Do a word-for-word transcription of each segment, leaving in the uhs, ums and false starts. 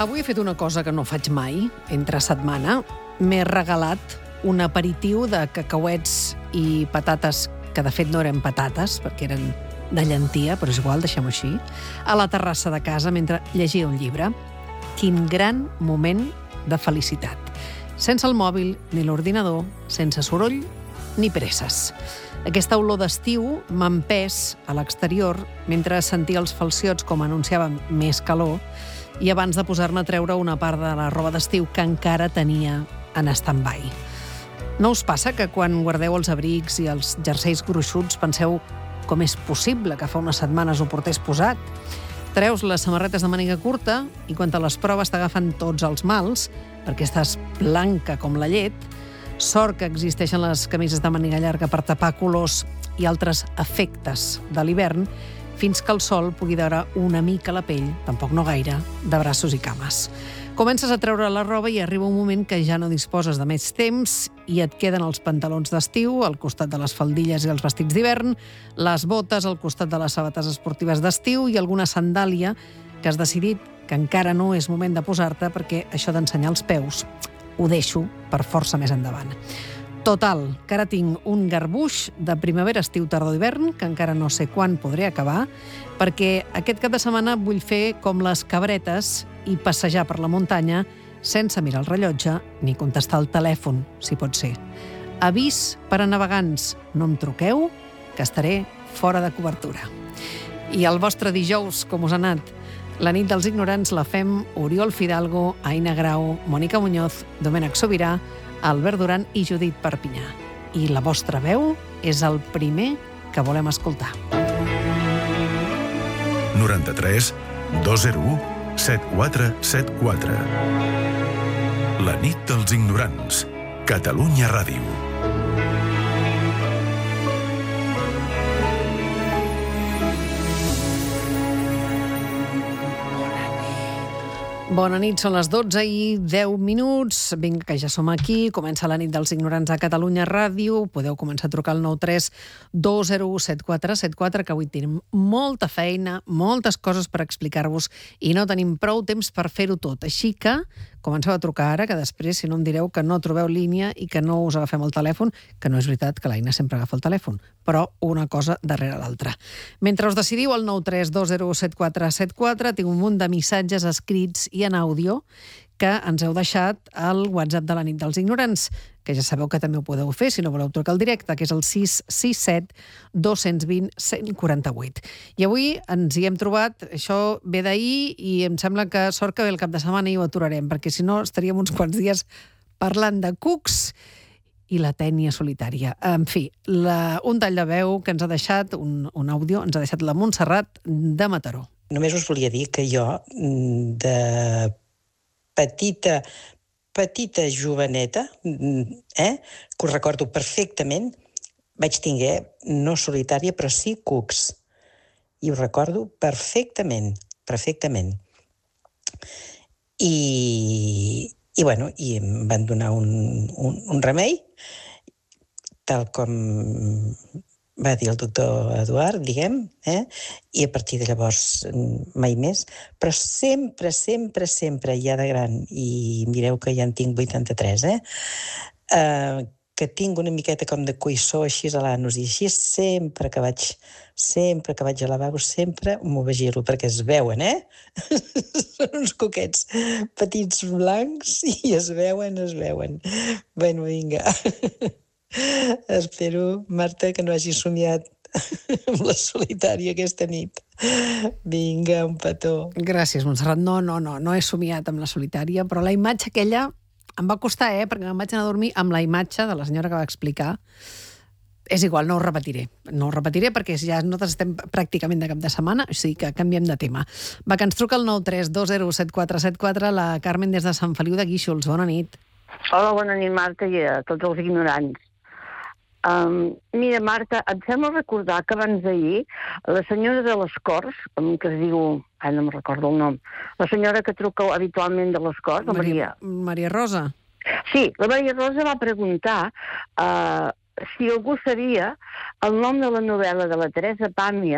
Avui he fet una cosa que no faig mai, entre setmana. M'he regalat un aperitiu de cacauets i patates, que de fet no eren patates, perquè eren de llentia, però és igual, deixem-ho així, a la terrassa de casa mentre llegia un llibre. Quin gran moment de felicitat. Sense el mòbil ni l'ordinador, sense soroll ni presses. Aquesta olor d'estiu m'ha empès a l'exterior mentre sentia els falciots com anunciaven més calor i abans de posar-me a treure una part de la roba d'estiu que encara tenia en stand-by. No us passa que quan guardeu els abrics i els jerseis gruixuts penseu com és possible que fa unes setmanes ho portés posat? Treus les samarretes de màniga curta i quan te les proves t'agafen tots els mals perquè estàs blanca com la llet. Sort que existeixen les camises de màniga llarga per tapar colors i altres efectes de l'hivern fins que el sol pugui daurar una mica la pell, tampoc no gaire, de braços i cames. Comences a treure la roba i arriba un moment que ja no disposes de més temps i et queden els pantalons d'estiu al costat de les faldilles i els vestits d'hivern, les botes al costat de les sabates esportives d'estiu i alguna sandàlia que has decidit que encara no és moment de posar-te perquè això d'ensenyar els peus ho deixo per força més endavant. Total, que ara tinc un garbuix de primavera, estiu, tardor, d'hivern, que encara no sé quan podré acabar, perquè aquest cap de setmana vull fer com les cabretes i passejar per la muntanya sense mirar el rellotge ni contestar el telèfon, si pot ser. Avís per a navegants, no em truqueu, que estaré fora de cobertura. I el vostre dijous, com us ha anat? La nit dels ignorants la fem Oriol Fidalgo, Aina Grau, Mònica Muñoz, Domènec Sobirà, Albert Duran i Judit Perpinyà. I la vostra veu és el primer que volem escoltar. noranta-tres dos zero u set quatre set quatre. La nit dels ignorants. Catalunya Ràdio. Bona nit, són les dotze i deu minuts. Vinga, que ja som aquí. Comença la nit dels ignorants a Catalunya Ràdio. Podeu començar a trucar al nou tres dos zero u set quatre set quatre, que avui tenim molta feina, moltes coses per explicar-vos i no tenim prou temps per fer-ho tot. Així que comenceu a trucar ara, que després, si no em direu que no trobeu línia i que no us agafem el telèfon, que no és veritat que l'Aina sempre agafa el telèfon, però una cosa darrere l'altra. Mentre us decidiu al nou tres dos zero u set quatre set quatre, tinc un munt de missatges escrits i en àudio que ens heu deixat al WhatsApp de la nit dels ignorants, que ja sabeu que també ho podeu fer si no voleu trucar al directe, que és el sis sis set dos dos zero cent quaranta-vuit. I avui ens hi hem trobat, això ve d'ahir i em sembla que sort que ve el cap de setmana i ho aturarem, perquè si no estaríem uns quants dies parlant de cucs i la tènia solitària. En fi, la, un tall de veu que ens ha deixat, un, un àudio, ens ha deixat la Montserrat de Mataró. Només us volia dir que jo, de petita, petita joveneta, eh, que ho recordo perfectament, vaig tinguer, no solitària, però sí cucs. I ho recordo perfectament, perfectament. I, i bueno, i em van donar un, un, un remei, tal com va dir el doctor Eduard, diguem, eh? I a partir de llavors mai més, però sempre, sempre, sempre, ja de gran, i mireu que ja en tinc vuitanta-tres, eh? Uh, que tinc una miqueta com de cuissó així a l'anus, i així sempre que vaig, sempre que vaig al lavabo, sempre m'ho vigilo, perquè es veuen, eh? Són uns coquets petits blancs i es veuen, es veuen. Bueno, vinga. Espero, Marta, que no hagis somiat amb la solitària aquesta nit. Vinga, un petó. Gràcies, Montserrat. No, no, no, no he somiat amb la solitària, però la imatge aquella em va costar, eh? Perquè em vaig anar a dormir amb la imatge de la senyora que va explicar. És igual, no ho repetiré. No ho repetiré perquè ja nosaltres estem pràcticament de cap de setmana, o sigui que canviem de tema. Va, que ens truca el nou tres dos zero u set quatre set quatre, la Carmen des de Sant Feliu de Guíxols. Bona nit. Hola, bona nit, Marta, i a tots els ignorants. Um, mira, Marta, em sembla recordar que abans d'ahir la senyora de les Corts, que es diu, ai, no me'n recordo el nom, la senyora que truca habitualment de les Corts, la Maria... Maria Rosa. Sí, la Maria Rosa va preguntar uh, si algú sabia el nom de la novel·la de la Teresa Pàmies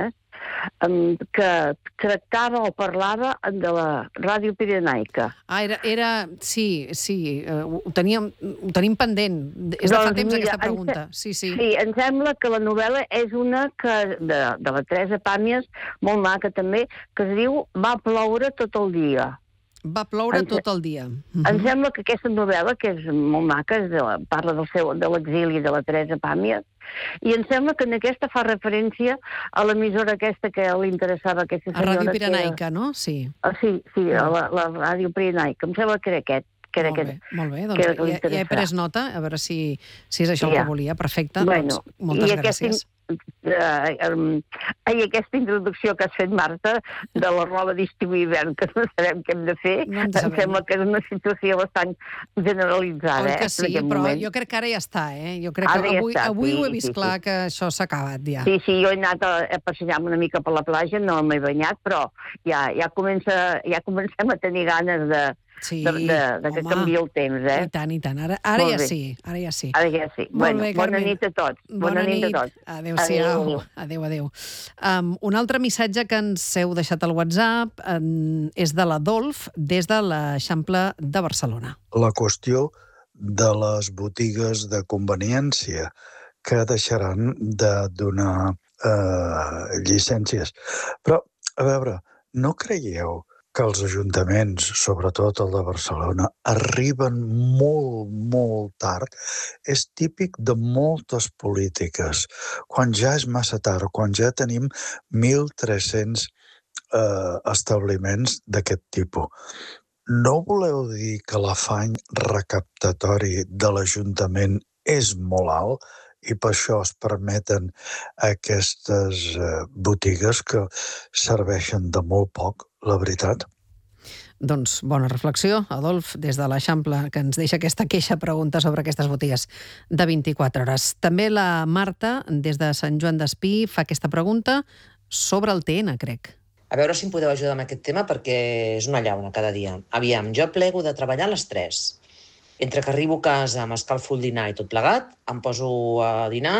que tractava o parlava de la Ràdio Pirenaica. Ah, era... era sí, sí, ho teníem, ho tenim pendent. És de fa Doncs temps mira, aquesta pregunta. Sí, sí. Sí, em sembla que la novel·la és una que, de, de la Teresa Pàmies, molt maca també, que es diu Va ploure tot el dia. Va ploure Em se- tot el dia. Em sembla que aquesta novel·la, que és molt maca, és de, parla del seu, de l'exili de la Teresa Pàmies, i em sembla que en aquesta fa referència a l'emissora aquesta que li interessava a aquesta A senyora. Ràdio que era- Pirenaica, no? Sí. Ah, sí, sí, a la, la Ràdio Pirenaica. Em sembla que era aquest. Que era Molt aquest. bé, molt bé. que Doncs era que li ja, ja he interessava. pres nota, a veure si, si és això el Ja. que volia. Perfecte, Bueno, doncs moltes i aquesta, gràcies. Uh, um, I aquesta introducció que has fet, Marta, de la roba d'estiu i hivern, que no sabem què hem de fer, No en em sabem. sembla que és una situació bastant generalitzada. Oi eh, que en sí, aquest però moment. jo crec que ara ja està, eh? Jo crec Ara que ja avui, està, avui sí, ho he vist sí, clar, sí. que això s'ha acabat ja. Sí, sí, jo he anat a, a passejar-me una mica per la platja, no m'he banyat, però ja, ja, comença, ja comencem a tenir ganes de, Sí, de, de, de que home, canviï el temps, eh? I tant, i tant. Ara, ara Molt ja bé. sí, ara ja sí. Ara ja sí. Molt Bueno, bé, bona Carmen. nit a tots. Bona, Bona nit nit. a tots. Adéu-siau. Adéu. Adéu, adéu. Um, un altre missatge que ens heu deixat al WhatsApp um, és de l'Adolf des de l'Eixample de Barcelona. La qüestió de les botigues de conveniència que deixaran de donar eh, llicències. Però, a veure, no creieu que els ajuntaments, sobretot el de Barcelona, arriben molt, molt tard? És típic de moltes polítiques. Quan ja és massa tard, quan ja tenim mil tres-cents eh, establiments d'aquest tipus. No voleu dir que l'afany recaptatori de l'Ajuntament és molt alt i per això es permeten aquestes eh, botigues que serveixen de molt poc, la veritat? Doncs bona reflexió, Adolf, des de l'Eixample, que ens deixa aquesta queixa pregunta sobre aquestes botigues de vint-i-quatre hores. També la Marta, des de Sant Joan d'Espí, fa aquesta pregunta sobre el T N, crec. A veure si em podeu ajudar amb aquest tema, perquè és una llauna cada dia. Aviam, jo plego de treballar a les tres. Entre que arribo a casa, m'escalfo el dinar i tot plegat, em poso a dinar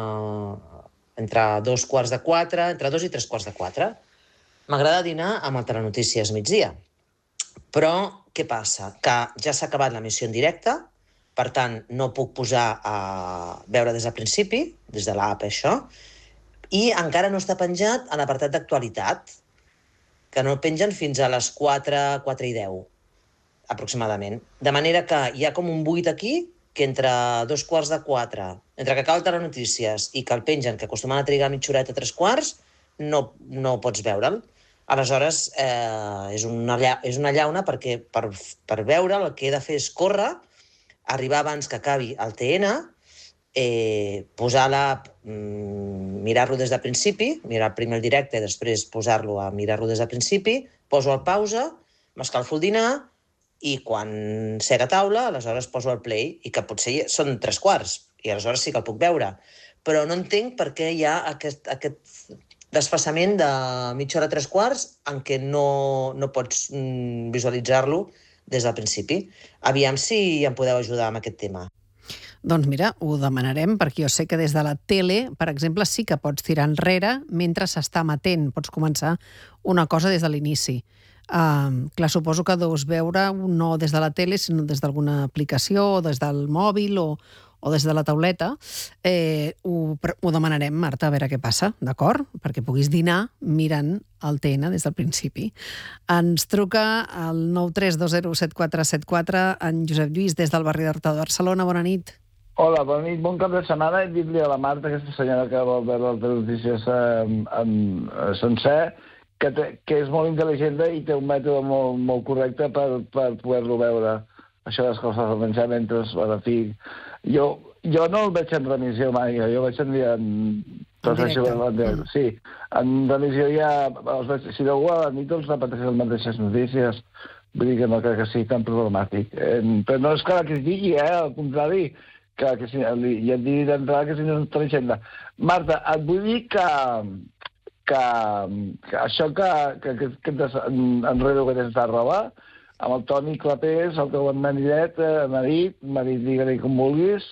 eh, entre dos quarts de quatre, entre dos i tres quarts de quatre. M'agrada dinar amb el Telenotícies migdia. Però què passa? Que ja s'ha acabat l'emissió en directe, per tant, no puc posar a veure des del principi, des de l'app, això, i encara no està penjat a l'apartat d'actualitat, que no pengen fins a les quatre, quatre i deu, aproximadament. De manera que hi ha com un buit aquí, que entre dos quarts de quatre, entre que acaba el Telenotícies i que el pengen, que acostumen a trigar mitja horeta, tres quarts, no, no pots veure'l. Aleshores, eh, és, una, és una llauna perquè per, per veure'l el que he de fer és córrer, arribar abans que acabi el T N, eh, posar l'app, mm, mirar-lo des del principi, mirar primer el directe i després posar-lo a mirar-lo des del principi, poso el pausa, m'escalfo el dinar i quan sega a taula, aleshores poso el play, i que potser són tres quarts, i aleshores sí que el puc veure. Però no entenc per què hi ha aquest, aquest desfassament de mitja hora, tres quarts, en què no, no pots mm, visualitzar-lo des del principi. Aviam si em podeu ajudar amb aquest tema. Doncs mira, ho demanarem, perquè jo sé que des de la tele, per exemple, sí que pots tirar enrere mentre s'està emetent. Pots començar una cosa des de l'inici. Uh, clar, suposo que deus veure no des de la tele, sinó des d'alguna aplicació, o des del mòbil, o, o des de la tauleta. Eh, ho, ho demanarem, Marta, a veure què passa, d'acord? Perquè puguis dinar mirant el T N des del principi. Ens truca al nou tres dos zero set quatre set quatre en Josep Lluís des del barri d'Horta de Barcelona. Bona nit. Hola, bona nit, bon cap de setmana. He dit-li a la Marta, aquesta senyora que vol veure les notícies en, en, en sencer, que, te, que és molt intel·ligent i té un mètode molt, molt correcte per, per poder-lo veure. Això d'escalfar el menjar mentre es va de fi. Jo, jo no el veig en remissió mai, jo veig en, en, en directe. En, sí, en remissió ja... Els veig, si algú a la nit els repeteix les mateixes notícies, vull dir que no crec que sigui tan problemàtic. Eh, però no és que la critiqui, eh, al contrari, que, que si, ja et digui d'entrada que si no és llegenda. Marta, et vull dir que, que, que això que, que, que, que enredo que tens de roba, amb el Toni Clapés, el teu maridet, eh, m'ha dit, m'ha dit, digue-li com vulguis,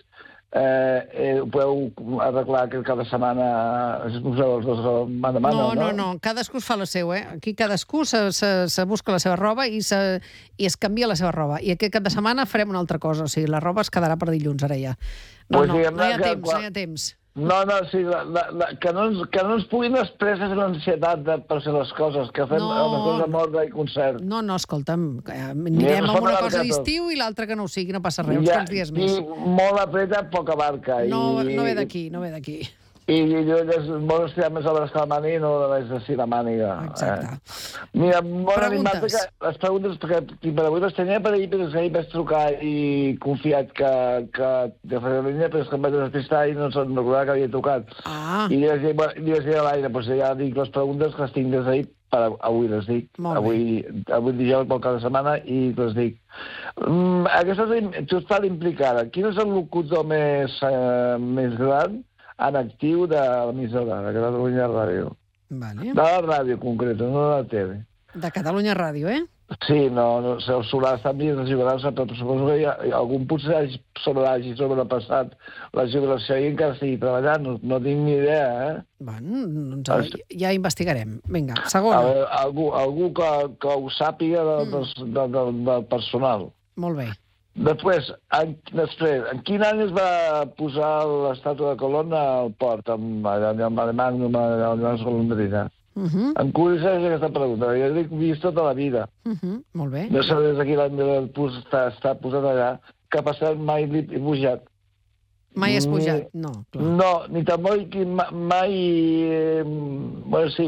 eh, eh, ho podeu arreglar que cada setmana es poseu els dos mà de mà, No, no? no, no, cadascú es fa la seva, eh? Aquí cadascú se, se, se busca la seva roba i, se, i es canvia la seva roba. I aquest cap de setmana farem una altra cosa, o sigui, la roba es quedarà per dilluns, ara ja. No, Pues no, diguem-ne no hi ha que temps, quan- no hi ha temps. No, no, sí, la, la, la, que, no ens, que no ens puguin després fer l'ansietat de, per fer les coses, que fem No. una cosa morta i concert. No, no, escolta'm, eh, anirem Mira, amb ens una pot cosa abarcar d'estiu i l'altra que no ho sigui, no passa res, uns quants dies més. I molt apreta, poca barca. No, i, no ve d'aquí, no ve d'aquí. I, i jo és molt estirar més obres que la màniga i no només de la màniga. Exacte. Eh? Mira, bona animat Preguntes. que les preguntes, perquè per avui les tenia per ahir, perquè ahir vaig trucar i confiat que, que de fer la línia, però és que em vaig despistar i no se'n recordava que havia trucat. Ah, I li vaig dir, bueno, li vaig dir a l'aire, doncs ja dic les preguntes que les tinc des d'ahir, per avui les dic. Molt bé. Avui, avui dijous pel cap de setmana i les dic. Mm, aquesta tu estàs implicada. Quin és el locutor més, eh, més gran en actiu de l'emissora, de Catalunya Ràdio? vale. De la ràdio, concreta, no de la tele. De Catalunya Ràdio, eh? Sí, no, no el Solà està enviant la jubilació, però suposo que hi ha, algun potser hagi, sobre, hagi sobrepassat la jubilació i encara estigui treballant, no, no tinc ni idea, eh? Bueno, doncs Els- ja investigarem. Vinga, A segona. veure, algú, algú que, que ho sàpiga de, Mm. del, del, del, del personal. Molt bé. Després, en, després, en quin any es va posar l'estàtua de Colón al port, amb, allà, amb Alemany, amb les golondrines? Uh -huh, Em curiosa aquesta pregunta, jo dic vist tota la vida. uh -huh, molt bé. No sé des d'aquí l'any de pus està, està posat allà, que ha passat mai li he pujat. Mai has Ni- pujat? No, clar. No, ni tampoc mai... Eh, bueno, sí,